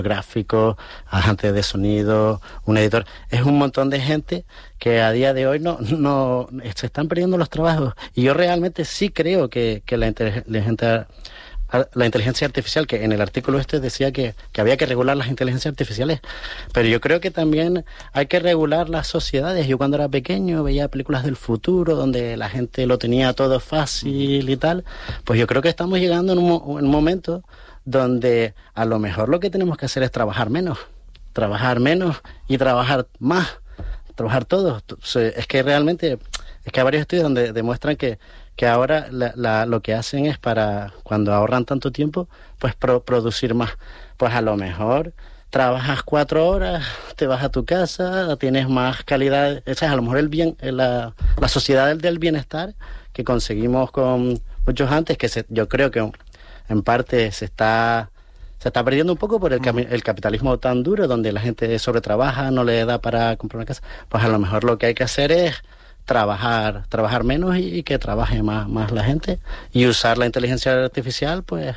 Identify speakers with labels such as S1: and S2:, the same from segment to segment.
S1: gráfico, agente de sonido, un editor. Es un montón de gente que a día de hoy no se están perdiendo los trabajos. Y yo realmente sí creo que la inteligencia artificial, que en el artículo decía que había que regular las inteligencias artificiales, pero yo creo que también hay que regular las sociedades. Yo cuando era pequeño veía películas del futuro donde la gente lo tenía todo fácil y tal, pues yo creo que estamos llegando en un momento donde a lo mejor lo que tenemos que hacer es trabajar menos y trabajar más, trabajar todos. Es que realmente, es que hay varios estudios donde demuestran que ahora lo que hacen es, para cuando ahorran tanto tiempo, pues producir más. Pues a lo mejor trabajas 4 horas, te vas a tu casa, tienes más calidad. O sea, a lo mejor la sociedad del bienestar que conseguimos con muchos antes, yo creo que en parte se está perdiendo un poco por el capitalismo tan duro, donde la gente sobretrabaja, no le da para comprar una casa. Pues a lo mejor lo que hay que hacer es trabajar menos y que trabaje más la gente, y usar la inteligencia artificial pues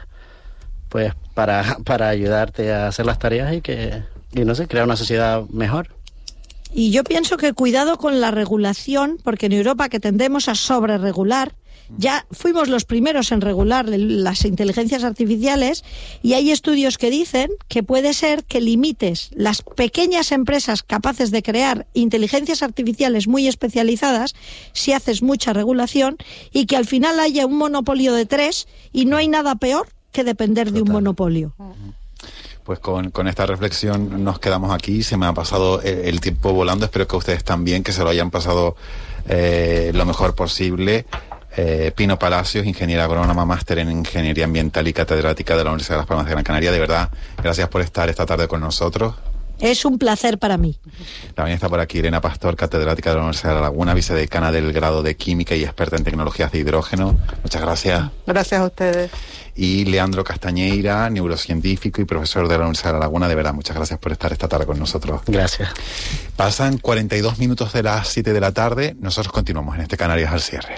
S1: para ayudarte a hacer las tareas y no sé, crear una sociedad mejor.
S2: Y yo pienso que cuidado con la regulación, porque en Europa, que tendemos a sobreregular, ya fuimos los primeros en regular las inteligencias artificiales, y hay estudios que dicen que puede ser que limites las pequeñas empresas capaces de crear inteligencias artificiales muy especializadas si haces mucha regulación, y que al final haya un monopolio de 3, y no hay nada peor que depender de un monopolio.
S3: Pues con esta reflexión nos quedamos aquí. Se me ha pasado el tiempo volando. Espero que ustedes también, que se lo hayan pasado lo mejor posible. Pino Palacios, ingeniera agrónoma, máster en Ingeniería Ambiental y catedrática de la Universidad de Las Palmas de Gran Canaria. De verdad, gracias por estar esta tarde con nosotros.
S2: Es un placer para mí.
S3: También está por aquí Irene Pastor, catedrática de la Universidad de La Laguna, vicedecana del grado de Química y experta en tecnologías de hidrógeno. Muchas gracias.
S4: Gracias a ustedes.
S3: Y Leandro Castañeira, neurocientífico y profesor de la Universidad de La Laguna. De verdad, muchas gracias por estar esta tarde con nosotros.
S1: Gracias.
S3: Pasan 42 minutos de las 7 de la tarde. Nosotros continuamos en este Canarias al cierre.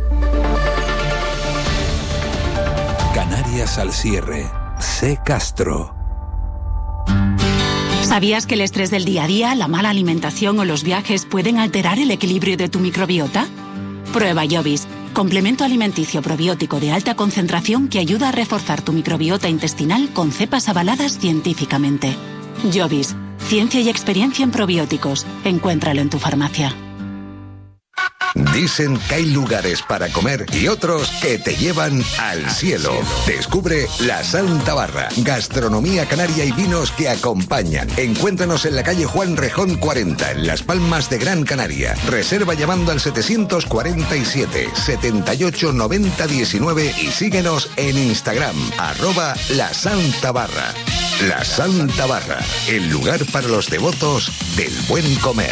S5: Canarias al cierre. C. Castro.
S6: ¿Sabías que el estrés del día a día, la mala alimentación o los viajes pueden alterar el equilibrio de tu microbiota? Prueba Jovis, complemento alimenticio probiótico de alta concentración que ayuda a reforzar tu microbiota intestinal con cepas avaladas científicamente. Jovis, ciencia y experiencia en probióticos. Encuéntralo en tu farmacia.
S5: Dicen que hay lugares para comer y otros que te llevan al cielo. Descubre La Santa Barra, gastronomía canaria y vinos que acompañan. Encuéntranos en la calle Juan Rejón 40, en Las Palmas de Gran Canaria. Reserva llamando al 747 78 90 19 y síguenos en Instagram, @La Santa Barra. La Santa Barra, el lugar para los devotos del buen comer.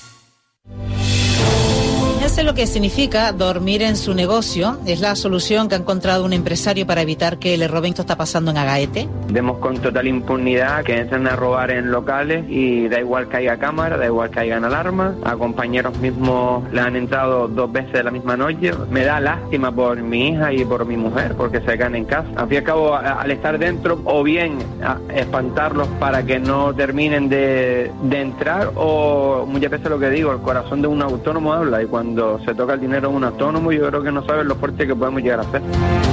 S7: Sé lo que significa dormir en su negocio. Es la solución que ha encontrado un empresario para evitar que le roben. Esto está pasando en Agaete.
S8: Vemos con total impunidad que entran a robar en locales y da igual que haya cámara, da igual que hayan alarmas. A compañeros mismos le han entrado 2 veces la misma noche. Me da lástima por mi hija y por mi mujer porque se quedan en casa. Al fin y al cabo, al estar dentro, o bien espantarlos para que no terminen de entrar, o muchas veces lo que digo, el corazón de un autónomo habla, y cuando se toca el dinero de un autónomo, yo creo que no saben lo fuerte que podemos llegar a ser.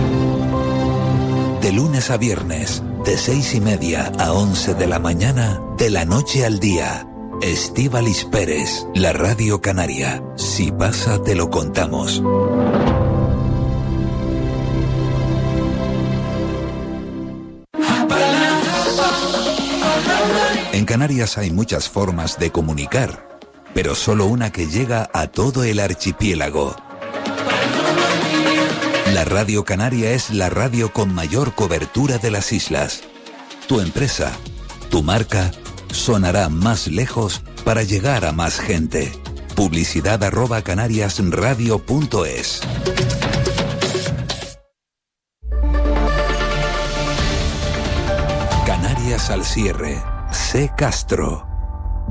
S5: De lunes a viernes, de 6:30 a 11 de la mañana, de la noche al día. Estíbaliz Pérez, la Radio Canaria. Si pasa, te lo contamos. En Canarias hay muchas formas de comunicar, pero solo una que llega a todo el archipiélago. La Radio Canaria es la radio con mayor cobertura de las islas. Tu empresa, tu marca, sonará más lejos para llegar a más gente. Publicidad @canariasradio.es. Canarias al cierre. C. Castro.